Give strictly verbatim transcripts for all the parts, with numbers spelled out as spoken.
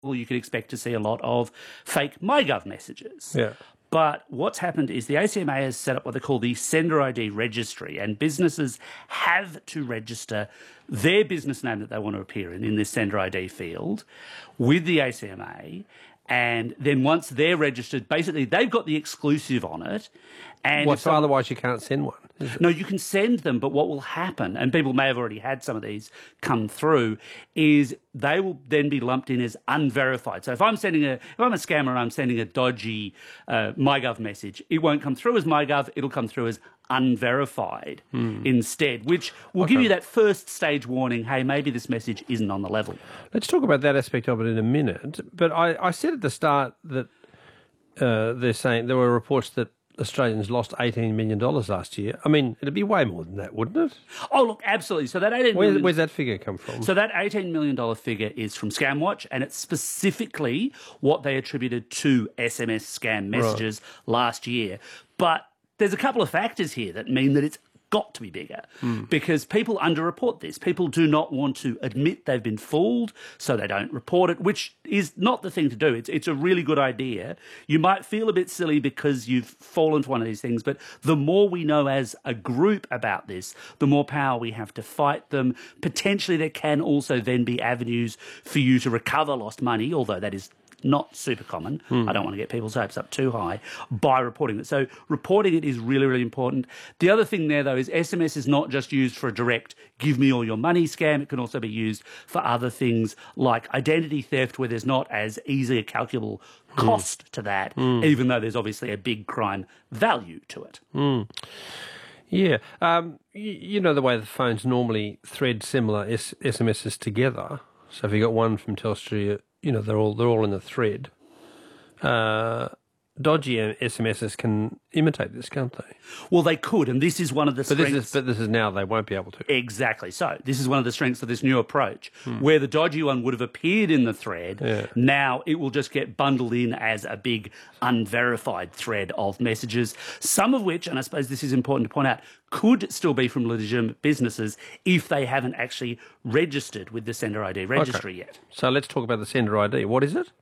you could expect to see a lot of fake MyGov messages. Yeah. But what's happened is the A C M A has set up what they call the Sender I D Registry, and businesses have to register their business name that they want to appear in, in this Sender I D field, with the A C M A. And then once they're registered, basically they've got the exclusive on it. And What, so otherwise you can't send one? No, you can send them, but what will happen, and people may have already had some of these come through, is they will then be lumped in as unverified. So if I'm sending a, if I'm a scammer and I'm sending a dodgy uh, MyGov message, it won't come through as MyGov, it'll come through as unverified mm. instead, which will okay. give you that first stage warning, hey, maybe this message isn't on the level. Let's talk about that aspect of it in a minute. But I, I said at the start that uh, they're saying there were reports that Australians lost eighteen million dollars last year. I mean, it'd be way more than that, wouldn't it? Oh, look, absolutely. So that eighteen Where, million, where's that figure come from? So that eighteen million dollars figure is from ScamWatch, and it's specifically what they attributed to S M S scam messages right. last year. But there's a couple of factors here that mean that it's got to be bigger mm. because people underreport this. People do not want to admit they've been fooled, so they don't report it, which is not the thing to do. It's, it's a really good idea. You might feel a bit silly because you've fallen to one of these things, but the more we know as a group about this, the more power we have to fight them. Potentially there can also then be avenues for you to recover lost money, although that is not super common. Mm. I don't want to get people's hopes up too high by reporting it. So reporting it is really, really important. The other thing there, though, is S M S is not just used for a direct give me all your money scam. It can also be used for other things like identity theft, where there's not as easy a calculable cost mm. to that, mm. even though there's obviously a big crime value to it. Mm. Yeah. Um, you, you know the way the phones normally thread similar S- SMSs together. So if you got one from Telstra, you know, they're all they're all in the thread. Uh, dodgy S M Ses can imitate this, can't they? Well, they could, and this is one of the but strengths. This is, but this is now they won't be able to. Exactly. So this is one of the strengths of this new approach, hmm. where the dodgy one would have appeared in the thread. Yeah. Now it will just get bundled in as a big unverified thread of messages, some of which, and I suppose this is important to point out, could still be from legitimate businesses if they haven't actually registered with the Sender I D registry okay. yet. So let's talk about the Sender I D. What is it?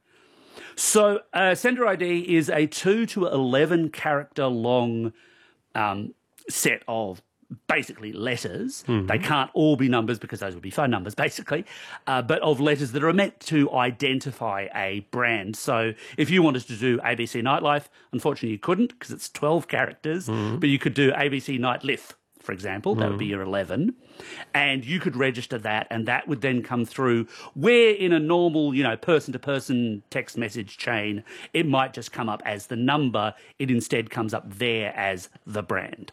So uh, Sender I D is a two to eleven character long um, set of basically letters. Mm-hmm. They can't all be numbers because those would be phone numbers, basically, uh, but of letters that are meant to identify a brand. So if you wanted to do A B C Nightlife, unfortunately you couldn't because it's twelve characters, mm-hmm. but you could do A B C Nightlife, for example. That mm-hmm. would be your eleven. And you could register that, and that would then come through where in a normal, you know, person-to-person text message chain, it might just come up as the number. It instead comes up there as the brand.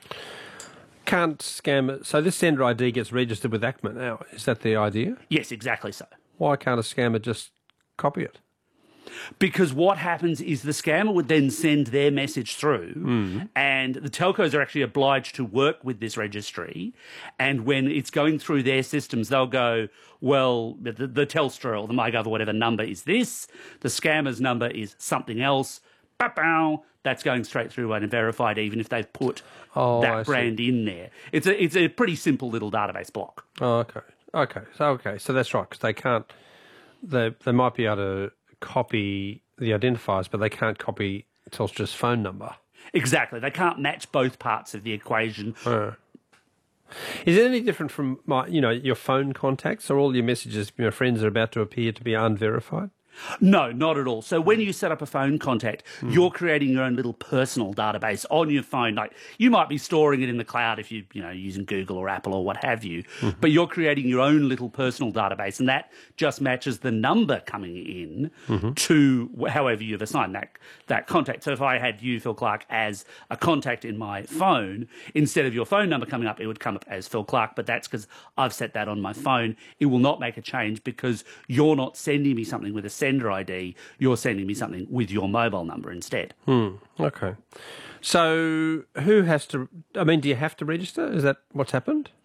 Can't scam... So this Sender I D gets registered with A C M A now. Is that the idea? Yes, exactly so. Why can't a scammer just copy it? Because what happens is the scammer would then send their message through mm. and the telcos are actually obliged to work with this registry, and when it's going through their systems, they'll go, well, the, the Telstra or the MyGov or whatever number is this, the scammer's number is something else, ba-bow, that's going straight through and verified even if they've put oh, that I brand see. in there. It's a, it's a pretty simple little database block. Oh, okay. Okay, so, okay. so that's right, because they can't, they, they might be able to copy the identifiers, but they can't copy Telstra's phone number. Exactly. They can't match both parts of the equation. Uh. Is it any different from my, you know, your phone contacts? Or all your messages from your friends are about to appear to be unverified? No, not at all. So when you set up a phone contact, mm. you're creating your own little personal database on your phone. Like you might be storing it in the cloud if you, you know, using Google or Apple or what have you, mm-hmm. but you're creating your own little personal database, and that just matches the number coming in mm-hmm. to however you've assigned that that contact. So if I had you, Phil Clark, as a contact in my phone, instead of your phone number coming up, it would come up as Phil Clark, but that's because I've set that on my phone. It will not make a change because you're not sending me something with a Sender I D, you're sending me something with your mobile number instead. Hmm. Okay. So who has to, I mean, do you have to register? Is that what's happened?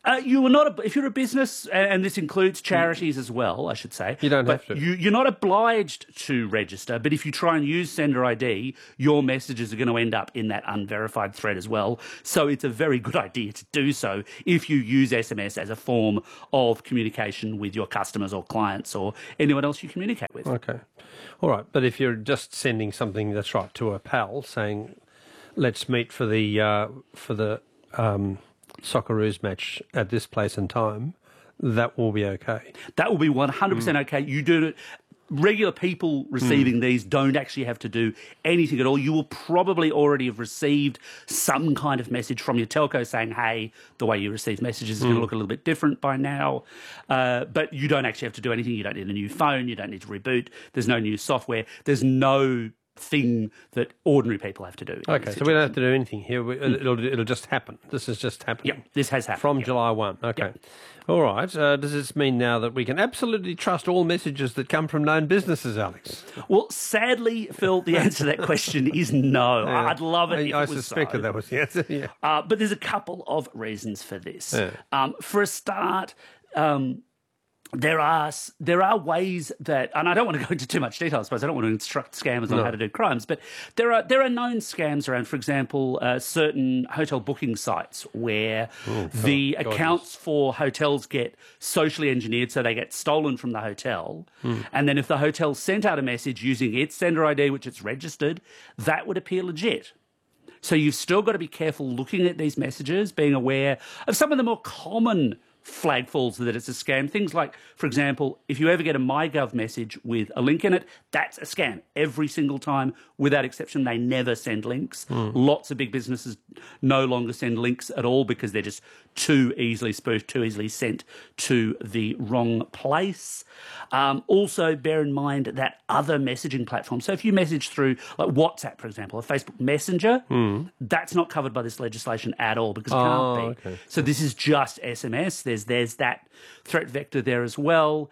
Uh, you are not, a, if you're a business, and this includes charities as well, I should say. You don't but have to. You, you're not obliged to register, but if you try and use Sender I D, your messages are going to end up in that unverified thread as well. So it's a very good idea to do so if you use S M S as a form of communication with your customers or clients or anyone else you communicate with. Okay. All right. But if you're just sending something, that's right, to a pal saying, let's meet for the, uh, for the, um, Socceroos match at this place and time, that will be okay. That will be one hundred percent mm. okay. You do it. Regular people receiving mm. these don't actually have to do anything at all. You will probably already have received some kind of message from your telco saying, hey, the way you receive messages is mm. going to look a little bit different by now. Uh, but you don't actually have to do anything. You don't need a new phone. You don't need to reboot. There's no new software. There's no thing that ordinary people have to do. Okay, so we don't have to do anything here. We, it'll, it'll just happen. This is just happening. Yep, this has happened. From yep. July first. Okay. Yep. All right. Uh, does this mean now that we can absolutely trust all messages that come from known businesses, Alex? Well, sadly, Phil, the answer to that question is no. Yeah. I'd love it I, if I it was suspected so. that was the answer, yeah. Uh, but there's a couple of reasons for this. Yeah. Um, for a start, um, There are there are ways that, and I don't want to go into too much detail, I suppose. I don't want to instruct scammers on no. how to do crimes, but there are there are known scams around. For example, uh, certain hotel booking sites where oh, the God, accounts God. for hotels get socially engineered, so they get stolen from the hotel, mm. and then if the hotel sent out a message using its Sender I D, which it's registered, that would appear legit. So you've still got to be careful looking at these messages, being aware of some of the more common flag falls that it's a scam. Things like, for example, if you ever get a MyGov message with a link in it, that's a scam. Every single time, without exception, they never send links. Mm. Lots of big businesses no longer send links at all because they're just too easily spoofed, too easily sent to the wrong place. Um, also, bear in mind that other messaging platforms, so if you message through like WhatsApp, for example, or Facebook Messenger, mm. that's not covered by this legislation at all because it oh, can't be. Okay. So this is just S M S. There's there's that threat vector there as well.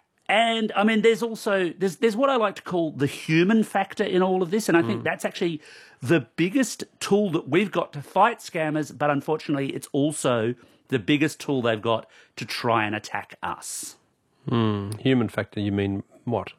And I mean, there's also there's there's what I like to call the human factor in all of this, and I think mm. that's actually the biggest tool that we've got to fight scammers. But unfortunately, it's also the biggest tool they've got to try and attack us. Mm. Human factor, you mean what?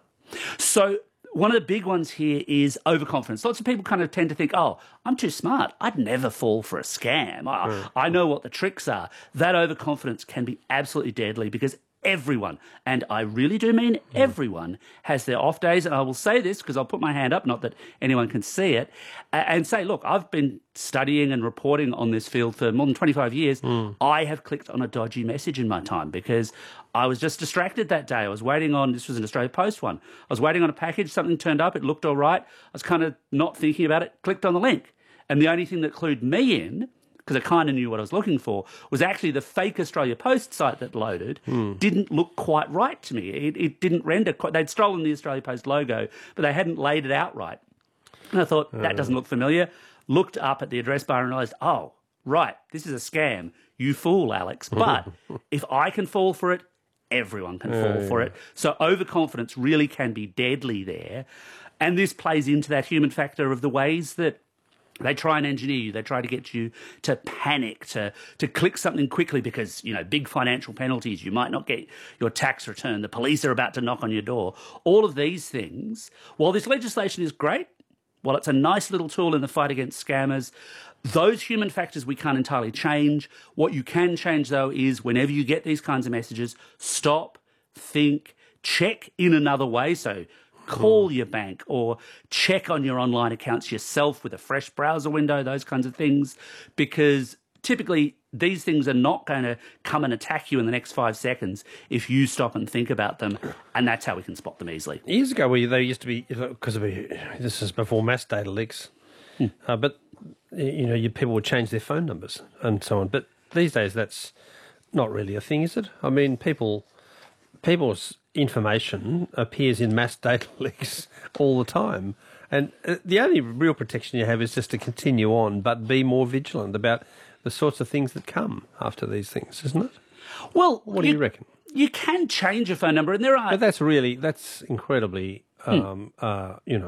So one of the big ones here is overconfidence. Lots of people kind of tend to think, oh, I'm too smart. I'd never fall for a scam. I, mm. I know what the tricks are. That overconfidence can be absolutely deadly because everyone, and I really do mean everyone, has their off days. And I will say this because I'll put my hand up, not that anyone can see it, and say, look, I've been studying and reporting on this field for more than twenty-five years. Mm. I have clicked on a dodgy message in my time because I was just distracted that day. I was waiting on, this was an Australia Post one, I was waiting on a package, something turned up, it looked all right. I was kind of not thinking about it, clicked on the link. And the only thing that clued me in, because I kind of knew what I was looking for, was actually the fake Australia Post site that loaded mm. didn't look quite right to me. It, it didn't render quite, they'd stolen the Australia Post logo, but they hadn't laid it out right. And I thought, that doesn't look familiar. Looked up at the address bar and realised, oh, right, this is a scam. You fool, Alex. But if I can fall for it, everyone can fall yeah, for yeah. it. So overconfidence really can be deadly there. And this plays into that human factor of the ways that they try and engineer you. They try to get you to panic, to to click something quickly because, you know, big financial penalties. You might not get your tax return. The police are about to knock on your door. All of these things, while this legislation is great, while it's a nice little tool in the fight against scammers, those human factors we can't entirely change. What you can change, though, is whenever you get these kinds of messages, stop, think, check in another way. So call your bank or check on your online accounts yourself with a fresh browser window, those kinds of things, because typically these things are not going to come and attack you in the next five seconds if you stop and think about them, and that's how we can spot them easily. Years ago, we, there used to be, because of this is before mass data leaks, hmm. uh, but you know, you, people would change their phone numbers and so on. But these days, that's not really a thing, is it? I mean, people, people's information appears in mass data leaks all the time. And the only real protection you have is just to continue on, but be more vigilant about the sorts of things that come after these things, isn't it? Well, what do you, you reckon? You can change a phone number, and there are... But that's really, that's incredibly, um, hmm. uh, you know...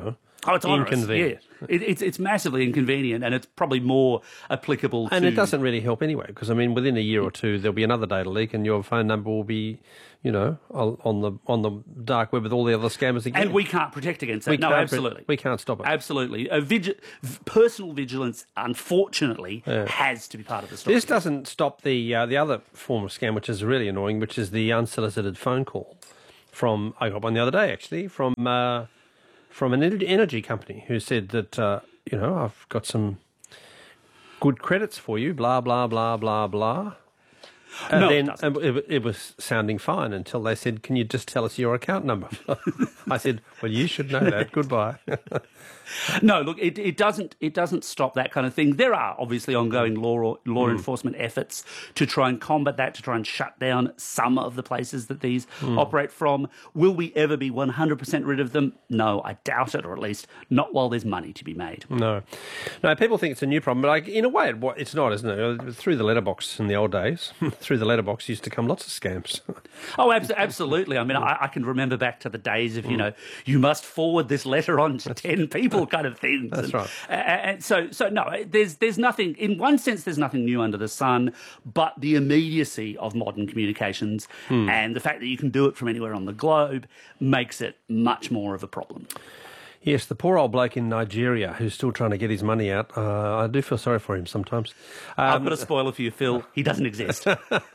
Oh, it's onerous, inconvenient. yeah. It, it's it's massively inconvenient, and it's probably more applicable to... And it doesn't really help anyway, because, I mean, within a year or two, there'll be another data leak and your phone number will be, you know, on on the on the dark web with all the other scammers again. And we can't protect against that. We no, can't absolutely. Pre- we can't stop it. Absolutely. A vigi- personal vigilance, unfortunately, yeah. has to be part of the story. This doesn't stop the uh, the other form of scam, which is really annoying, which is the unsolicited phone call from, I got one the other day, actually, from... Uh, from an energy company who said that, uh, you know, I've got some good credits for you, blah, blah, blah, blah, blah. And no, then it, it, it was sounding fine until they said, can you just tell us your account number? I said, well, you should know that. Goodbye. No, look, it, it doesn't it doesn't stop that kind of thing. There are obviously ongoing law law mm. enforcement efforts to try and combat that, to try and shut down some of the places that these mm. operate from. Will we ever be one hundred percent rid of them? No, I doubt it, or at least not while there's money to be made. No. No, people think it's a new problem, but like, in a way it's not, isn't it? Through the letterbox in the old days, through the letterbox used to come lots of scams. Oh, abs- absolutely. I mean, I, I can remember back to the days of, you know, you must forward this letter on to ten people kind of things. That's and, right. And so, so no, there's there's nothing, in one sense, there's nothing new under the sun, but the immediacy of modern communications hmm. and the fact that you can do it from anywhere on the globe makes it much more of a problem. Yes, the poor old bloke in Nigeria who's still trying to get his money out. Uh, I do feel sorry for him sometimes. Um, I've got a spoiler for you, Phil. He doesn't exist.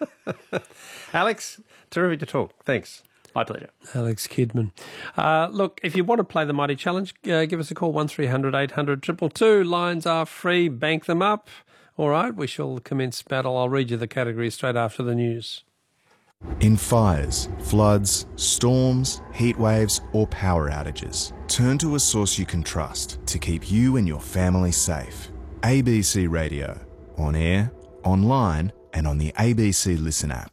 Alex, terrific to talk. Thanks. My pleasure. Alex Kidman. Uh, look, if you want to play the Mighty Challenge, uh, give us a call, one three hundred eight hundred two two two. Lines are free. Bank them up. All right, we shall commence battle. I'll read you the categories straight after the news. In fires, floods, storms, heat waves or power outages, turn to a source you can trust to keep you and your family safe. A B C Radio. On air, online and on the A B C Listen app.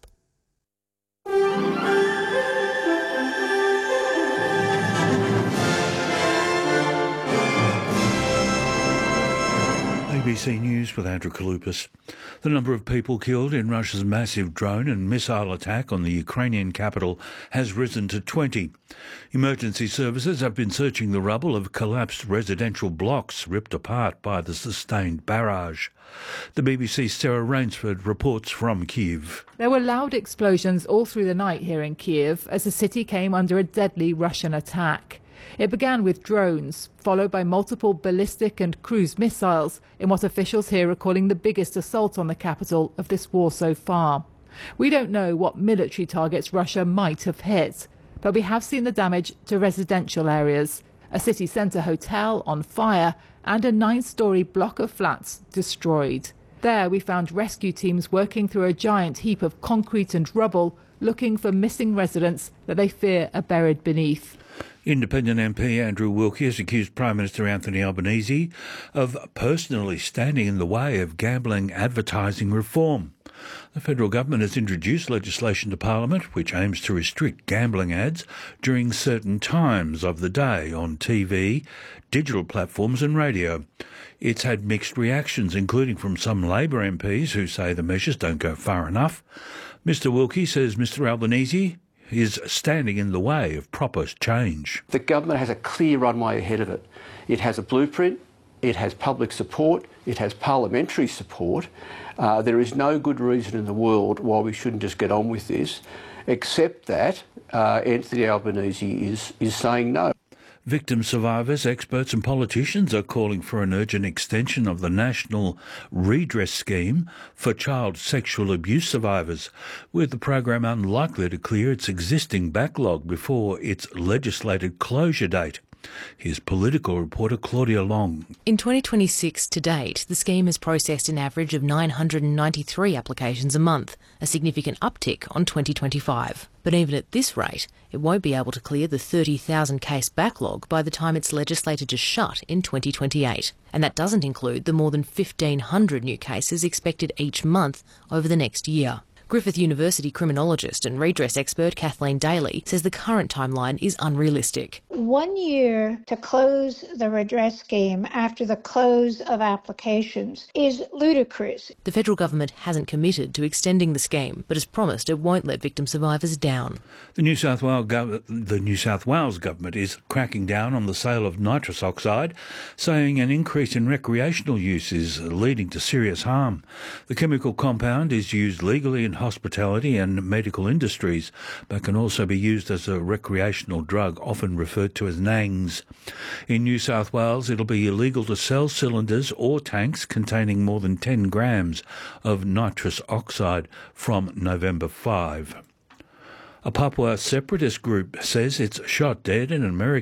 A B C News with Andrew Kaloupas. The number of people killed in Russia's massive drone and missile attack on the Ukrainian capital has risen to twenty. Emergency services have been searching the rubble of collapsed residential blocks ripped apart by the sustained barrage. The B B C's Sarah Rainsford reports from Kyiv. There were loud explosions all through the night here in Kyiv as the city came under a deadly Russian attack. It began with drones, followed by multiple ballistic and cruise missiles in what officials here are calling the biggest assault on the capital of this war so far. We don't know what military targets Russia might have hit, but we have seen the damage to residential areas, a city centre hotel on fire and a nine-storey block of flats destroyed. There we found rescue teams working through a giant heap of concrete and rubble, looking for missing residents that they fear are buried beneath. Independent M P Andrew Wilkie has accused Prime Minister Anthony Albanese of personally standing in the way of gambling advertising reform. The federal government has introduced legislation to Parliament which aims to restrict gambling ads during certain times of the day on T V, digital platforms and radio. It's had mixed reactions, including from some Labor M Ps who say the measures don't go far enough. Mister Wilkie says Mister Albanese is standing in the way of proper change. The government has a clear runway ahead of it. It has a blueprint, it has public support, it has parliamentary support. Uh, there is no good reason in the world why we shouldn't just get on with this, except that uh, Anthony Albanese is, is saying no. Victim survivors, experts and politicians are calling for an urgent extension of the National Redress Scheme for child sexual abuse survivors, with the program unlikely to clear its existing backlog before its legislated closure date. Here's political reporter Claudia Long. In twenty twenty-six to date, the scheme has processed an average of nine hundred ninety-three applications a month, a significant uptick on twenty twenty-five. But even at this rate, it won't be able to clear the thirty thousand case backlog by the time it's legislated to shut in twenty twenty-eight. And that doesn't include the more than fifteen hundred new cases expected each month over the next year. Griffith University criminologist and redress expert Kathleen Daly says the current timeline is unrealistic. one year to close the redress scheme after the close of applications is ludicrous. The federal government hasn't committed to extending the scheme, but has promised it won't let victim survivors down. The New South Wales, gov- the New South Wales government is cracking down on the sale of nitrous oxide, saying an increase in recreational use is leading to serious harm. The chemical compound is used legally in hospitality and medical industries, but can also be used as a recreational drug, often referred to as nangs. In New South Wales, it'll be illegal to sell cylinders or tanks containing more than ten grams of nitrous oxide from November fifth. A Papua separatist group says it's shot dead an American